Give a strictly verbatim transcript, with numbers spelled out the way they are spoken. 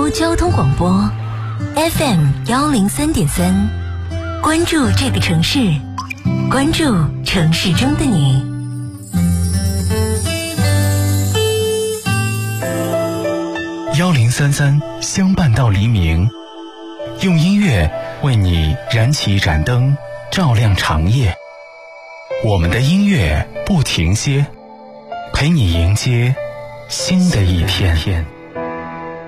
交通广播 F M 幺零三点三，关注这个城市，关注城市中的你。 幺零三三相伴到黎明，用音乐为你燃起一盏灯，照亮长夜。我们的音乐不停歇，陪你迎接新的一天。